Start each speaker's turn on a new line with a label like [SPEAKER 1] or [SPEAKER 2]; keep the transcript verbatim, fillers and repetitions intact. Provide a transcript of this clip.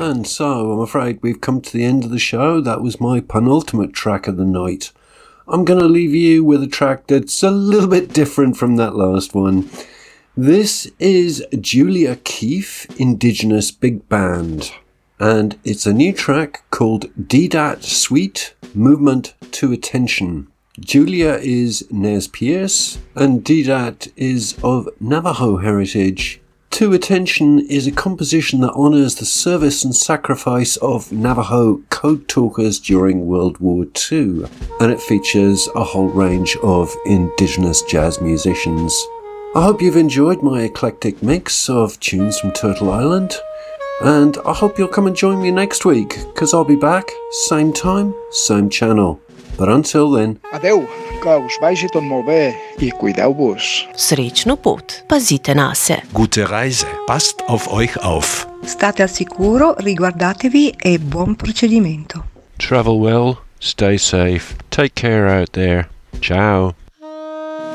[SPEAKER 1] And so, I'm afraid we've come to the end of the show. That was my penultimate track of the night. I'm going to leave you with a track that's a little bit different from that last one. This is Julia Keefe, Indigenous Big Band. And it's a new track called D-Dat Suite, Movement to Attention. Julia is Nez Perce, and D-Dat is of Navajo heritage. To Attention is a composition that honours the service and sacrifice of Navajo code talkers during World War Two, and it features a whole range of Indigenous jazz musicians. I hope you've enjoyed my eclectic mix of tunes from Turtle Island, and I hope you'll come and join me next week, because I'll be back, same time, same channel. But until then...
[SPEAKER 2] Adeu, que us vagi tot molt bé i cuideu-vos.
[SPEAKER 3] Srećnu put, pazite na se.
[SPEAKER 4] Gute Reise, passt auf euch auf.
[SPEAKER 5] State al sicuro, riguardatevi e buon procedimento.
[SPEAKER 6] Travel well, stay safe, take care out there. Ciao.